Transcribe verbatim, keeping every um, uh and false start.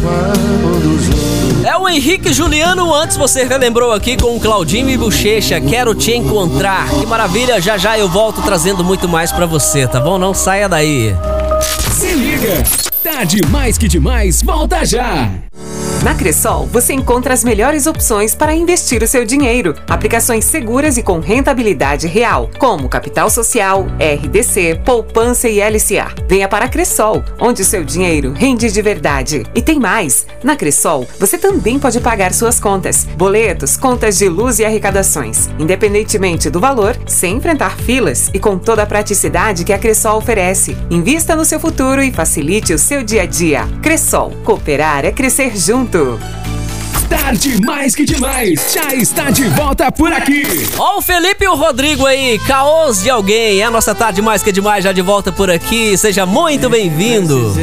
continuamos juntos. É o Henrique Juliano, antes você relembrou aqui com o Claudinho e Bochecha, Quero Te Encontrar. Que maravilha, já já eu volto trazendo muito mais pra você, tá bom? Não saia daí. Se liga, tá demais que demais, volta já! Na Cressol, você encontra as melhores opções para investir o seu dinheiro. Aplicações seguras e com rentabilidade real, como Capital Social, R D C, Poupança e L C A. Venha para a Cressol, onde o seu dinheiro rende de verdade. E tem mais! Na Cressol, você também pode pagar suas contas, boletos, contas de luz e arrecadações, independentemente do valor, sem enfrentar filas e com toda a praticidade que a Cressol oferece. Invista no seu futuro e facilite o seu dia a dia. Cressol, cooperar é crescer junto. Tá demais que demais, já está de volta por aqui. Ó o Felipe e o Rodrigo aí, caôs de alguém. É a nossa Tá Demais que Demais já de volta por aqui. Seja muito bem-vindo.